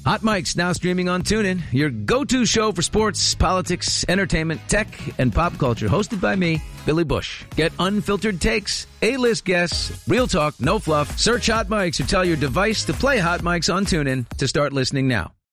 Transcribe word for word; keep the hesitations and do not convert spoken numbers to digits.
Hot Mike's now streaming on TuneIn, your go-to show for sports, politics, entertainment, tech, and pop culture. Hosted by me, Billy Bush. Get unfiltered takes, A-list guests, real talk, no fluff. Search Hot Mike's or tell your device to play Hot Mike's on TuneIn to start listening now.